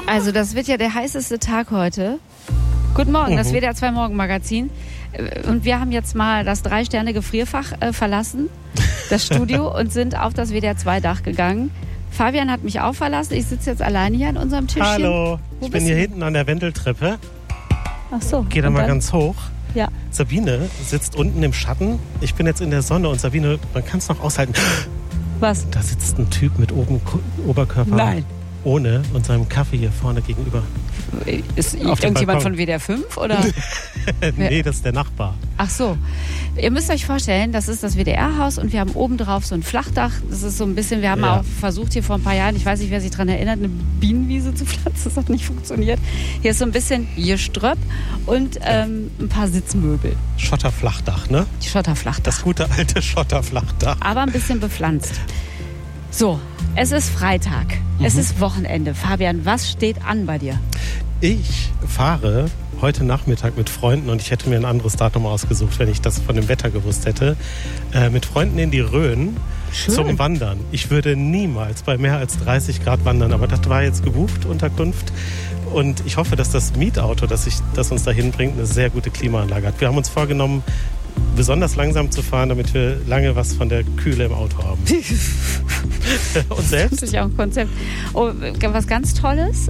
Also das wird ja der heißeste Tag heute. Guten Morgen, das WDR 2 Morgenmagazin. Und wir haben jetzt mal das 3-Sterne-Gefrierfach verlassen, das Studio, und sind auf das WDR 2 Dach gegangen. Fabian hat mich auch verlassen. Ich sitze jetzt alleine hier an unserem Tischchen. Hallo, ich bin hier hinten an der Wendeltreppe. Ach so. Geh da mal ganz hoch. Ja. Sabine sitzt unten im Schatten. Ich bin jetzt in der Sonne und Sabine, man kann es noch aushalten. Was? Da sitzt ein Typ mit Oberkörper. Nein. Ohne und seinem Kaffee hier vorne gegenüber. Ist irgendjemand von WDR 5 oder? Nee, das ist der Nachbar. Ach so. Ihr müsst euch vorstellen, das ist das WDR-Haus und wir haben oben drauf so ein Flachdach. Das ist so ein bisschen, wir haben auch versucht hier vor ein paar Jahren, ich weiß nicht, wer sich daran erinnert, eine Bienenwiese zu pflanzen. Das hat nicht funktioniert. Hier ist so ein bisschen Geströpp und ein paar Sitzmöbel. Schotterflachdach, ne? Schotterflachdach. Das gute alte Schotterflachdach. Aber ein bisschen bepflanzt. So, es ist Freitag. Es ist Wochenende. Fabian, was steht an bei dir? Ich fahre heute Nachmittag mit Freunden, und ich hätte mir ein anderes Datum ausgesucht, wenn ich das von dem Wetter gewusst hätte, mit Freunden in die Rhön zum Wandern. Ich würde niemals bei mehr als 30 Grad wandern, aber das war jetzt gebucht, Unterkunft. Und ich hoffe, dass das Mietauto, das uns dahin bringt, eine sehr gute Klimaanlage hat. Wir haben uns vorgenommen, besonders langsam zu fahren, damit wir lange was von der Kühle im Auto haben. Und selbst? Das ist ja auch ein Konzept. Oh, was ganz Tolles.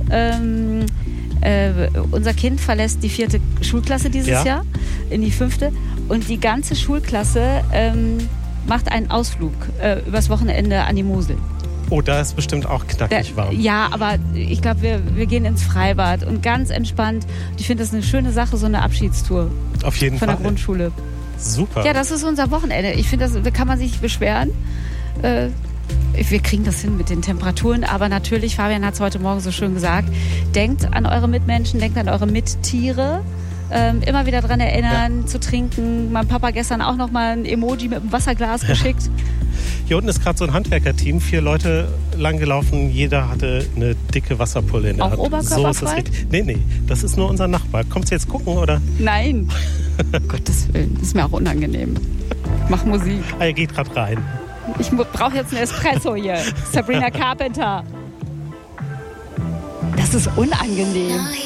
Unser Kind verlässt die 4. Schulklasse dieses Jahr in die 5. Und die ganze Schulklasse macht einen Ausflug übers Wochenende an die Mosel. Oh, da ist bestimmt auch knackig warm. Ja, aber ich glaube, wir gehen ins Freibad und ganz entspannt. Ich finde das eine schöne Sache, so eine Abschiedstour. Auf jeden Fall. Von der Grundschule. Super. Ja, das ist unser Wochenende. Ich finde, da kann man sich nicht beschweren. Wir kriegen das hin mit den Temperaturen, aber natürlich, Fabian hat es heute Morgen so schön gesagt, denkt an eure Mitmenschen, denkt an eure Mittiere. Immer wieder daran erinnern, zu trinken. Mein Papa gestern auch noch mal ein Emoji mit einem Wasserglas geschickt. Hier unten ist gerade so ein Handwerkerteam, 4 Leute langgelaufen, jeder hatte eine dicke Wasserpulle in der Hand. Auch oberkörperfrei? Nee, das ist nur unser Nachbar. Kommst du jetzt gucken, oder? Nein. Gottes Willen, das ist mir auch unangenehm. Mach Musik. Er geht gerade rein. Ich brauche jetzt einen Espresso hier. Sabrina Carpenter. Das ist unangenehm.